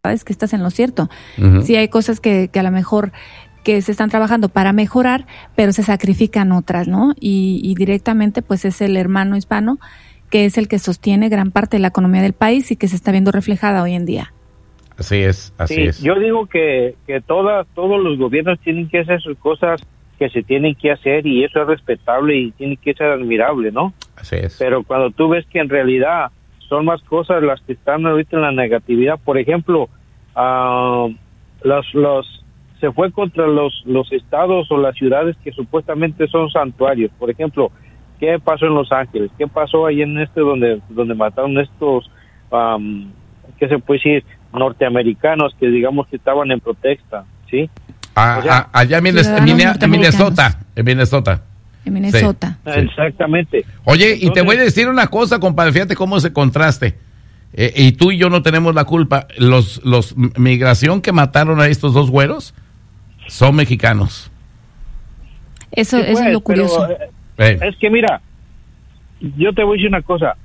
es que estás en lo cierto. Ujú. Sí hay cosas que a lo mejor que se están trabajando para mejorar, pero se sacrifican otras, ¿no? Y directamente pues es el hermano hispano que es el que sostiene gran parte de la economía del país y que se está viendo reflejada hoy en día. Así es. Yo digo que todos los gobiernos tienen que hacer sus cosas que se tienen que hacer y eso es respetable y tiene que ser admirable, ¿no? Así es. Pero cuando tú ves que en realidad son más cosas las que están ahorita en la negatividad, por ejemplo, se fue contra los estados o las ciudades que supuestamente son santuarios. Por ejemplo, ¿qué pasó en Los Ángeles? ¿Qué pasó ahí en donde mataron estos, qué se puede decir, norteamericanos que digamos que estaban en protesta, ¿sí? Allá en Minnesota. En Minnesota. Sí. Exactamente. Oye, entonces, y te voy a decir una cosa, compadre, fíjate cómo ese contraste. Y tú y yo no tenemos la culpa. Los migración que mataron a estos dos güeros son mexicanos. Eso es lo curioso. Es que mira, yo te voy a decir una cosa.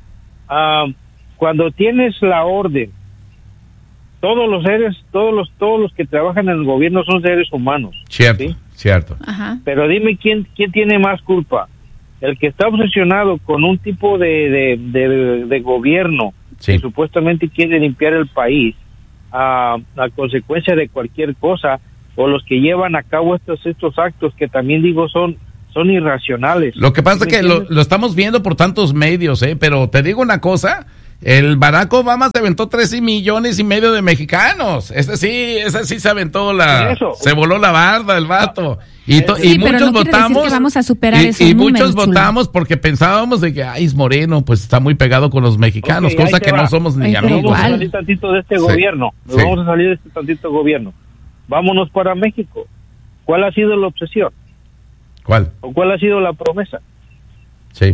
Cuando tienes la orden, todos los que trabajan en el gobierno son seres humanos. Cierto, ¿sí? Cierto. Ajá. Pero dime quién tiene más culpa. El que está obsesionado con un tipo de gobierno sí, que supuestamente quiere limpiar el país a consecuencia de cualquier cosa, o los que llevan a cabo estos actos que también digo son irracionales. Lo que pasa es que lo estamos viendo por tantos medios, pero te digo una cosa, el Barack Obama se aventó 13 millones y medio de mexicanos. Ese sí se aventó se voló la barda el vato. Y muchos votamos que vamos a superar y muchos votamos porque pensábamos de que es moreno, pues está muy pegado con los mexicanos, cosa que no somos ni amigos. Vamos a salir tantito de este gobierno. Vamos a salir de este tantito gobierno. Vámonos para México. ¿Cuál ha sido la obsesión? ¿Cuál? ¿O cuál ha sido la promesa? Sí.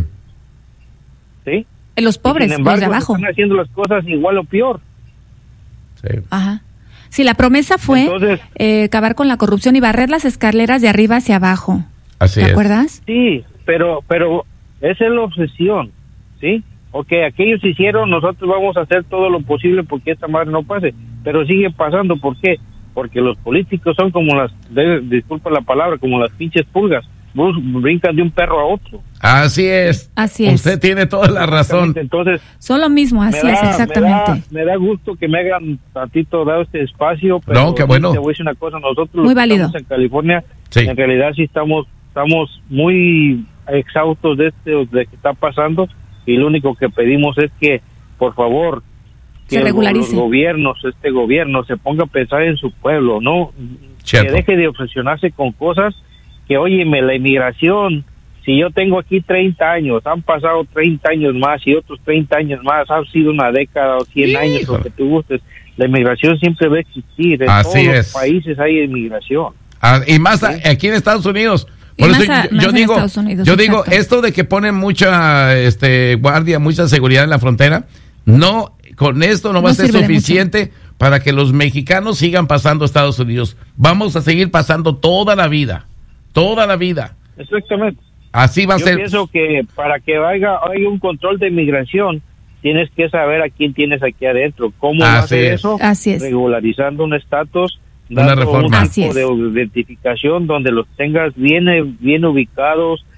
¿Sí? Los pobres, sin embargo, los de abajo. Están haciendo las cosas igual o peor. Sí. Ajá. Sí, la promesa fue acabar con la corrupción y barrer las escaleras de arriba hacia abajo. Así ¿Te acuerdas? Sí, pero esa es la obsesión, ¿sí? Ok, aquellos hicieron, nosotros vamos a hacer todo lo posible porque esta madre no pase, pero sigue pasando. ¿Por qué? Porque los políticos son como disculpa la palabra, como las pinches pulgas, brincan de un perro a otro. Así es. Usted tiene toda la razón. Entonces, son lo mismo, así es, exactamente. Me da gusto que me hagan tantito dado este espacio, pero no, qué bueno. Te voy a decir una cosa, nosotros muy válido. Estamos en California, sí, en realidad sí estamos muy exhaustos de que está pasando, y lo único que pedimos es que, por favor, que los gobiernos, este gobierno se ponga a pensar en su pueblo, no cierto, que deje de obsesionarse con cosas que, óyeme, la inmigración, si yo tengo aquí 30 años, han pasado 30 años más y otros 30 años más, ha sido una década o 100 años, lo que tú gustes, la inmigración siempre va a existir, en todos los países hay inmigración. Y más aquí en Estados Unidos. Por eso yo digo, esto de que ponen mucha guardia, mucha seguridad en la frontera, no, con esto no va a ser suficiente para que los mexicanos sigan pasando a Estados Unidos. Vamos a seguir pasando toda la vida. Exactamente. Así va a ser. Yo pienso que para que haya un control de inmigración, tienes que saber a quién tienes aquí adentro. ¿Cómo va a hacer eso? Así es. Regularizando un estatus, una reforma. Un tipo de identificación donde los tengas bien ubicados,